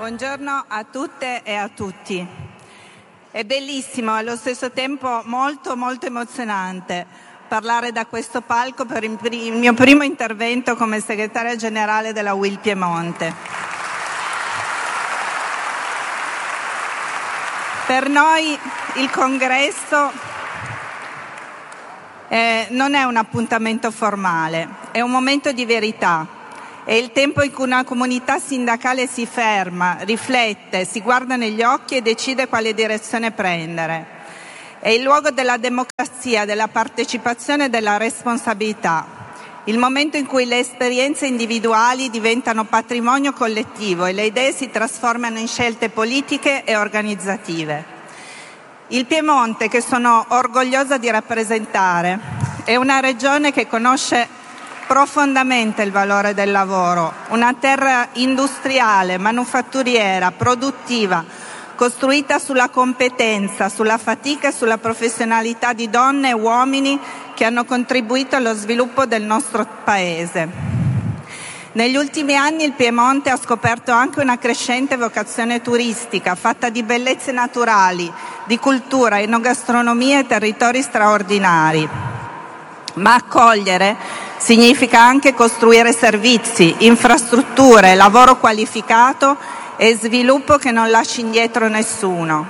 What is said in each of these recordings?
Buongiorno a tutte e a tutti. È bellissimo, allo stesso tempo molto emozionante parlare da questo palco per il mio primo intervento come segretaria generale della UIL Piemonte. Per noi il congresso non è un appuntamento formale, è un momento di verità. È il tempo in cui una comunità sindacale si ferma, riflette, si guarda negli occhi e decide quale direzione prendere. È il luogo della democrazia, della partecipazione e della responsabilità. Il momento in cui le esperienze individuali diventano patrimonio collettivo e le idee si trasformano in scelte politiche e organizzative. Il Piemonte, che sono orgogliosa di rappresentare, è una regione che conosce profondamente il valore del lavoro, una terra industriale, manufatturiera, produttiva, costruita sulla competenza, sulla fatica e sulla professionalità di donne e uomini che hanno contribuito allo sviluppo del nostro Paese. Negli ultimi anni il Piemonte ha scoperto anche una crescente vocazione turistica, fatta di bellezze naturali, di cultura, enogastronomia e territori straordinari. Ma accogliere significa anche costruire servizi, infrastrutture, lavoro qualificato e sviluppo che non lasci indietro nessuno.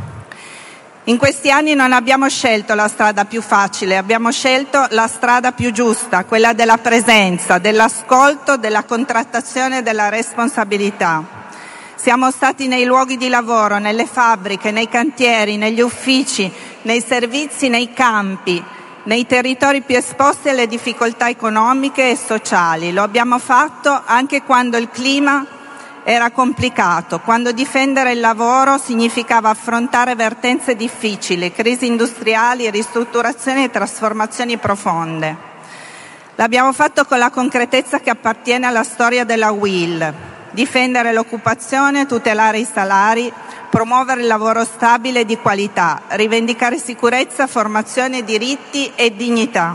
In questi anni non abbiamo scelto la strada più facile, abbiamo scelto la strada più giusta, quella della presenza, dell'ascolto, della contrattazione e della responsabilità. Siamo stati nei luoghi di lavoro, nelle fabbriche, nei cantieri, negli uffici, nei servizi, nei campi, nei territori più esposti alle difficoltà economiche e sociali. Lo abbiamo fatto anche quando il clima era complicato, quando difendere il lavoro significava affrontare vertenze difficili, crisi industriali, ristrutturazioni e trasformazioni profonde. L'abbiamo fatto con la concretezza che appartiene alla storia della UIL: difendere l'occupazione, tutelare i salari, promuovere il lavoro stabile e di qualità, rivendicare sicurezza, formazione, diritti e dignità.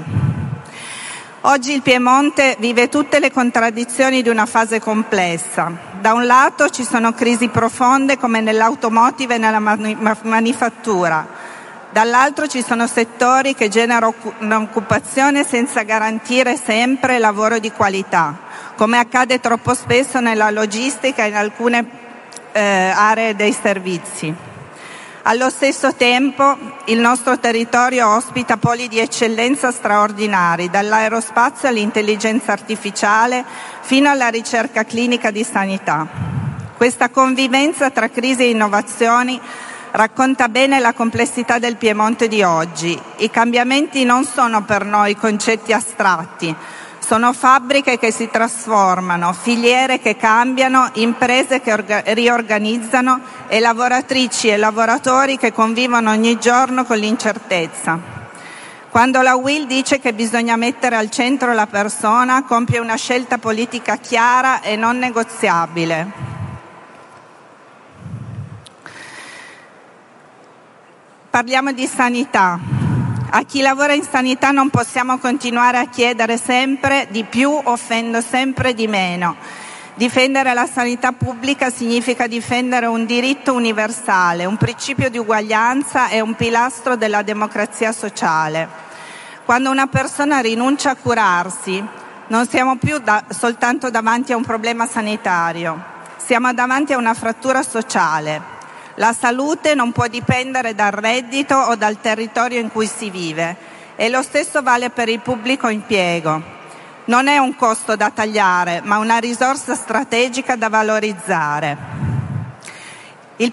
Oggi il Piemonte vive tutte le contraddizioni di una fase complessa. Da un lato ci sono crisi profonde come nell'automotive e nella manifattura, dall'altro ci sono settori che generano un'occupazione senza garantire sempre lavoro di qualità, come accade troppo spesso nella logistica e in alcune aree dei servizi. Allo stesso tempo il nostro territorio ospita poli di eccellenza straordinari, dall'aerospazio all'intelligenza artificiale fino alla ricerca clinica di sanità. Questa convivenza tra crisi e innovazioni racconta bene la complessità del Piemonte di oggi. I cambiamenti non sono per noi concetti astratti, sono fabbriche che si trasformano, filiere che cambiano, imprese che riorganizzano e lavoratrici e lavoratori che convivono ogni giorno con l'incertezza. Quando la UIL dice che bisogna mettere al centro la persona, compie una scelta politica chiara e non negoziabile. Parliamo di sanità. A chi lavora in sanità non possiamo continuare a chiedere sempre di più offrendo sempre di meno. Difendere la sanità pubblica significa difendere un diritto universale, un principio di uguaglianza e un pilastro della democrazia sociale. Quando una persona rinuncia a curarsi, non siamo più soltanto davanti a un problema sanitario, siamo davanti a una frattura sociale. La salute non può dipendere dal reddito o dal territorio in cui si vive e lo stesso vale per il pubblico impiego. Non è un costo da tagliare, ma una risorsa strategica da valorizzare. Il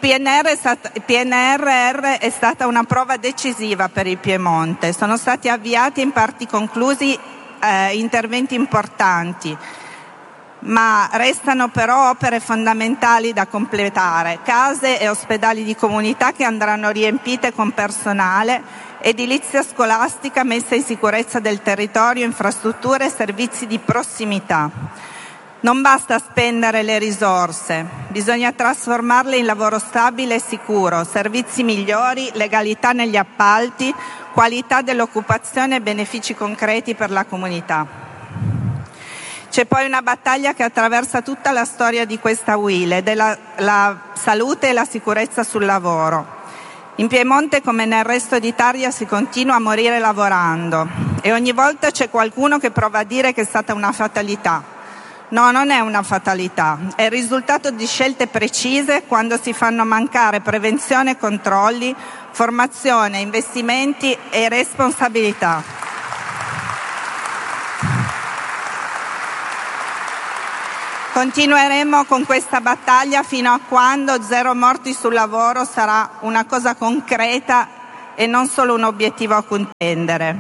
PNRR è stata una prova decisiva per il Piemonte. Sono stati avviati e in parti conclusi interventi importanti, ma restano però opere fondamentali da completare, case e ospedali di comunità che andranno riempite con personale, edilizia scolastica messa in sicurezza del territorio, infrastrutture e servizi di prossimità. Non basta spendere le risorse, bisogna trasformarle in lavoro stabile e sicuro, servizi migliori, legalità negli appalti, qualità dell'occupazione e benefici concreti per la comunità. C'è poi una battaglia che attraversa tutta la storia di questa UIL ed è la salute e la sicurezza sul lavoro. In Piemonte, come nel resto d'Italia, si continua a morire lavorando e ogni volta c'è qualcuno che prova a dire che è stata una fatalità. No, non è una fatalità, è il risultato di scelte precise quando si fanno mancare prevenzione e controlli, formazione, investimenti e responsabilità. Continueremo con questa battaglia fino a quando zero morti sul lavoro sarà una cosa concreta e non solo un obiettivo a cui tendere.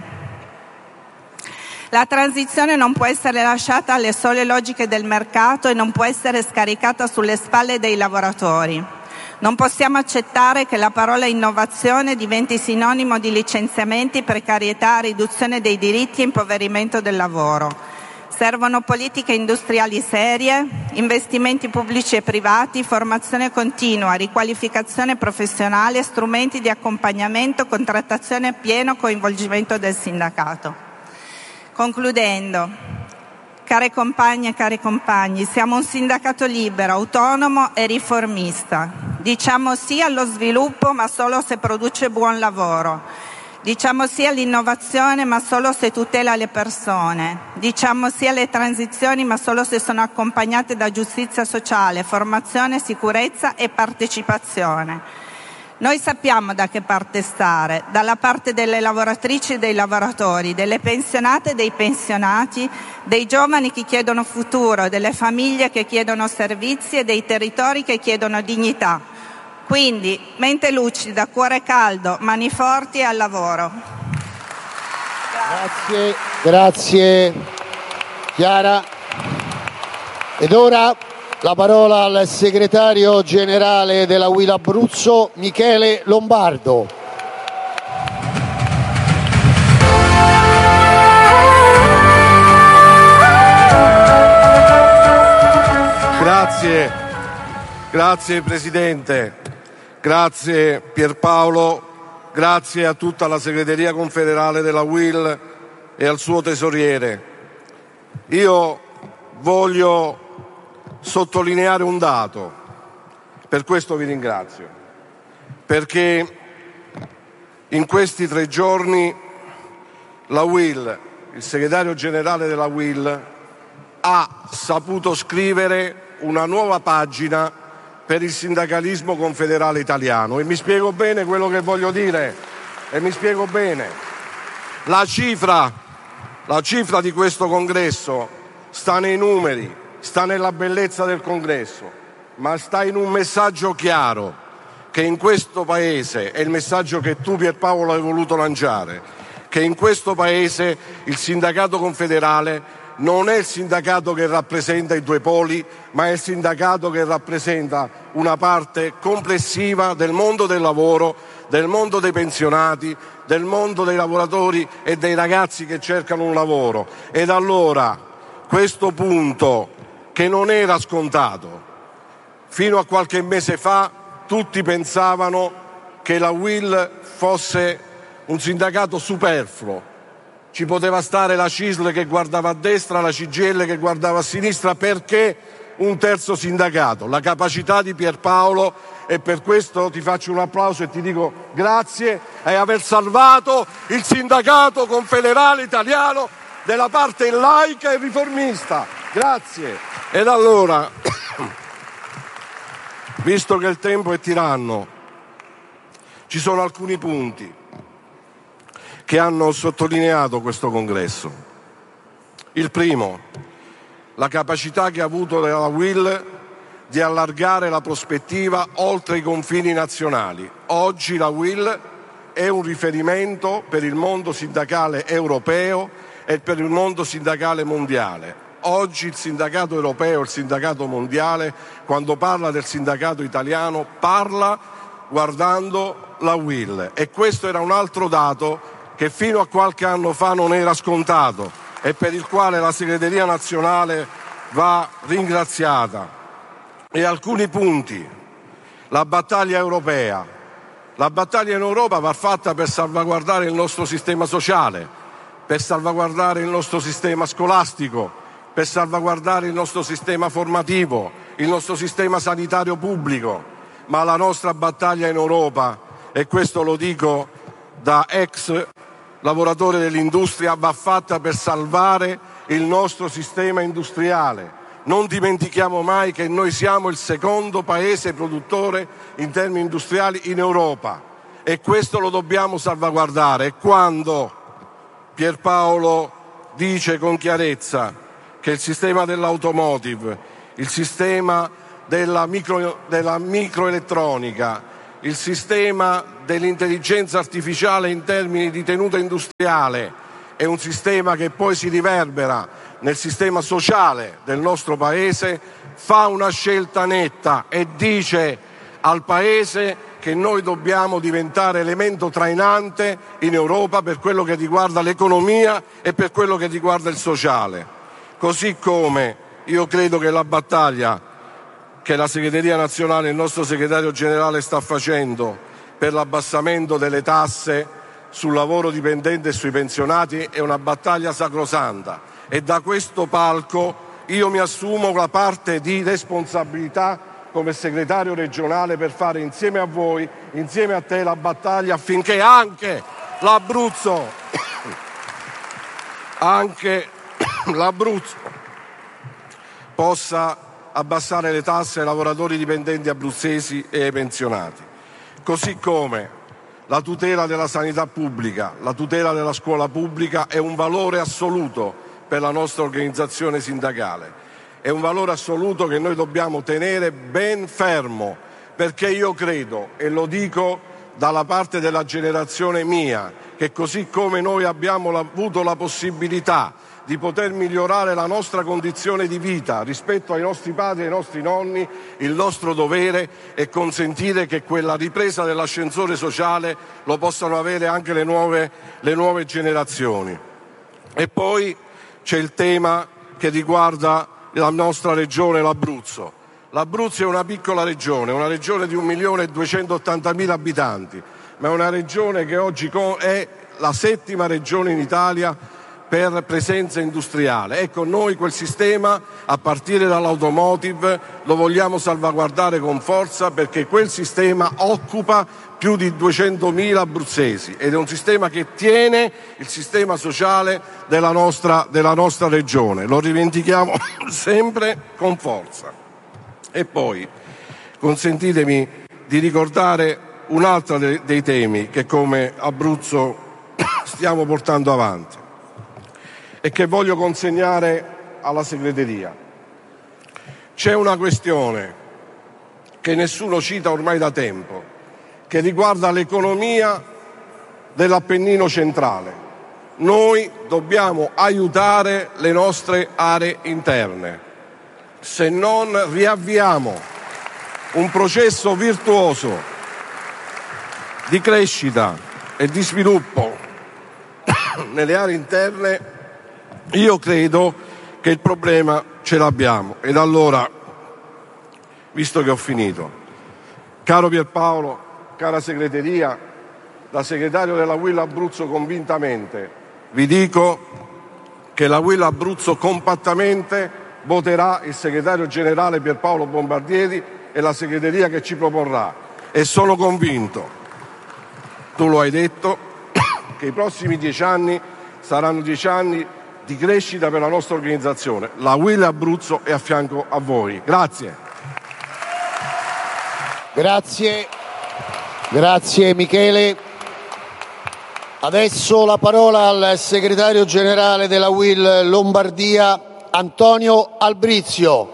La transizione non può essere lasciata alle sole logiche del mercato e non può essere scaricata sulle spalle dei lavoratori. Non possiamo accettare che la parola innovazione diventi sinonimo di licenziamenti, precarietà, riduzione dei diritti e impoverimento del lavoro. Servono politiche industriali serie, investimenti pubblici e privati, formazione continua, riqualificazione professionale, strumenti di accompagnamento, contrattazione e pieno coinvolgimento del sindacato. Concludendo, care compagne e cari compagni, siamo un sindacato libero, autonomo e riformista. Diciamo sì allo sviluppo, ma solo se produce buon lavoro. Diciamo sì all'innovazione, ma solo se tutela le persone. Diciamo sì alle transizioni, ma solo se sono accompagnate da giustizia sociale, formazione, sicurezza e partecipazione. Noi sappiamo da che parte stare, dalla parte delle lavoratrici e dei lavoratori, delle pensionate e dei pensionati, dei giovani che chiedono futuro, delle famiglie che chiedono servizi e dei territori che chiedono dignità. Quindi, mente lucida, cuore caldo, mani forti e al lavoro. Grazie Chiara. Ed ora la parola al segretario generale della UIL Abruzzo, Michele Lombardo. Grazie Presidente. Grazie Pierpaolo, grazie a tutta la segreteria confederale della UIL e al suo tesoriere. Io voglio sottolineare un dato, per questo vi ringrazio, perché in questi 3 giorni la UIL, il segretario generale della UIL, ha saputo scrivere una nuova pagina per il sindacalismo confederale italiano. E mi spiego bene quello che voglio dire. La cifra di questo congresso sta nei numeri, sta nella bellezza del congresso, ma sta in un messaggio chiaro, che in questo Paese, è il messaggio che tu Pierpaolo hai voluto lanciare, che in questo Paese il sindacato confederale non è il sindacato che rappresenta i 2 poli, ma è il sindacato che rappresenta una parte complessiva del mondo del lavoro, del mondo dei pensionati, del mondo dei lavoratori e dei ragazzi che cercano un lavoro. Ed allora questo punto, che non era scontato, fino a qualche mese fa tutti pensavano che la UIL fosse un sindacato superfluo. Ci poteva stare la CISL che guardava a destra, la CGIL che guardava a sinistra, perché un terzo sindacato? La capacità di Pierpaolo, e per questo ti faccio un applauso e ti dico grazie, è aver salvato il sindacato confederale italiano della parte laica e riformista. Grazie. Ed allora, visto che il tempo è tiranno, ci sono alcuni punti che hanno sottolineato questo congresso. Il primo, la capacità che ha avuto la UIL di allargare la prospettiva oltre i confini nazionali. Oggi la UIL è un riferimento per il mondo sindacale europeo e per il mondo sindacale mondiale. Oggi il sindacato europeo e il sindacato mondiale, quando parla del sindacato italiano, parla guardando la UIL, e questo era un altro dato che fino a qualche anno fa non era scontato e per il quale la segreteria nazionale va ringraziata. E alcuni punti. La battaglia europea. La battaglia in Europa va fatta per salvaguardare il nostro sistema sociale, per salvaguardare il nostro sistema scolastico, per salvaguardare il nostro sistema formativo, il nostro sistema sanitario pubblico, ma la nostra battaglia in Europa, e questo lo dico da ex lavoratore dell'industria, va fatta per salvare il nostro sistema industriale. Non dimentichiamo mai che noi siamo il secondo paese produttore in termini industriali in Europa e questo lo dobbiamo salvaguardare. E quando Pierpaolo dice con chiarezza che il sistema dell'automotive, il sistema della microelettronica, il sistema dell'intelligenza artificiale in termini di tenuta industriale è un sistema che poi si riverbera nel sistema sociale del nostro Paese, fa una scelta netta e dice al Paese che noi dobbiamo diventare elemento trainante in Europa per quello che riguarda l'economia e per quello che riguarda il sociale. Così come io credo che la battaglia che la segreteria nazionale, il nostro segretario generale sta facendo per l'abbassamento delle tasse sul lavoro dipendente e sui pensionati è una battaglia sacrosanta e da questo palco io mi assumo la parte di responsabilità come segretario regionale per fare insieme a voi, insieme a te, la battaglia affinché anche l'Abruzzo possa abbassare le tasse ai lavoratori dipendenti abruzzesi e ai pensionati. Così come la tutela della sanità pubblica, la tutela della scuola pubblica è un valore assoluto per la nostra organizzazione sindacale. È un valore assoluto che noi dobbiamo tenere ben fermo, perché io credo, e lo dico dalla parte della generazione mia, che così come noi abbiamo avuto la possibilità di poter migliorare la nostra condizione di vita rispetto ai nostri padri e ai nostri nonni, il nostro dovere è consentire che quella ripresa dell'ascensore sociale lo possano avere anche le nuove generazioni. E poi c'è il tema che riguarda la nostra regione, l'Abruzzo. L'Abruzzo è una piccola regione, una regione di 1.280.000 abitanti, ma è una regione che oggi è la settima regione in Italia per presenza industriale. Ecco, noi quel sistema, a partire dall'automotive, lo vogliamo salvaguardare con forza perché quel sistema occupa più di 200.000 abruzzesi ed è un sistema che tiene il sistema sociale della nostra regione. Lo rivendichiamo sempre con forza. E poi consentitemi di ricordare un altro dei temi che come Abruzzo stiamo portando avanti e che voglio consegnare alla segreteria. C'è una questione che nessuno cita ormai da tempo, che riguarda l'economia dell'Appennino centrale. Noi dobbiamo aiutare le nostre aree interne. Se non riavviamo un processo virtuoso di crescita e di sviluppo nelle aree interne, io credo che il problema ce l'abbiamo. Ed allora, visto che ho finito, caro Pierpaolo, cara segreteria, da segretario della UIL Abruzzo convintamente vi dico che la UIL Abruzzo compattamente voterà il segretario generale Pierpaolo Bombardieri e la segreteria che ci proporrà e sono convinto, tu lo hai detto, che i prossimi 10 anni saranno 10 anni di crescita per la nostra organizzazione. La UIL Abruzzo è a fianco a voi. Grazie. Grazie Michele. Adesso la parola al segretario generale della UIL Lombardia, Antonio Albrizio.